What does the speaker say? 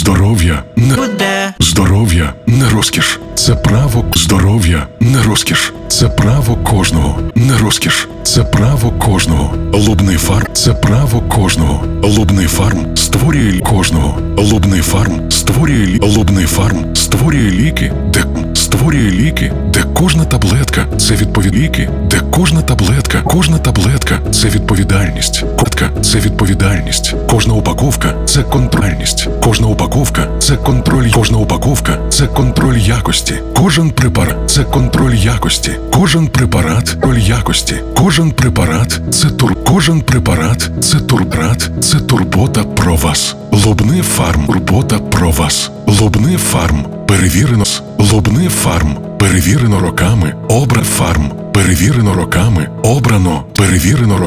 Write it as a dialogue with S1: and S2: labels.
S1: Здоров'я не
S2: буде.
S1: здоров'я не розкіш. Це право. Здоров'я не розкіш. Це право кожного. Не розкіш. Це право кожного. Лубний фарм – це право кожного. Лубний фарм створює кожного. Лубний фарм створює Лубний фарм створює ліки, де кожна таблетка – це ліки, де кожна таблетка – це відповідальність. Це відповідальність. Кожна упаковка – це контрольність. Кожна упаковка – це контроль. Кожна упаковка – це контроль якості. Кожен препарат – це контроль якості. Кожен препарат – контроль якості. Кожен препарат – це це турбота про вас. Лубний фарм – турбота про вас. Лубний фарм – перевірено. Лубний фарм – перевірено роками. Обрано.